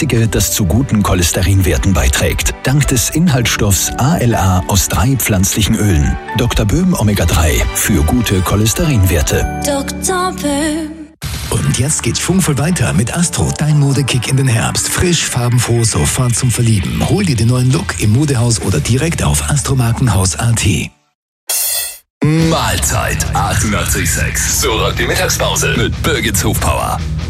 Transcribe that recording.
einzige, das zu guten Cholesterinwerten beiträgt. Dank des Inhaltsstoffs ALA aus 3 pflanzlichen Ölen. Dr. Böhm Omega 3 für gute Cholesterinwerte. Dr. Böhm. Und jetzt geht schwungvoll weiter mit Astro, dein Modekick in den Herbst. Frisch, farbenfroh, sofort zum Verlieben. Hol dir den neuen Look im Modehaus oder direkt auf astromarkenhaus.at. Mahlzeit 88,6. So rockt die Mittagspause mit Birgits Hofpower.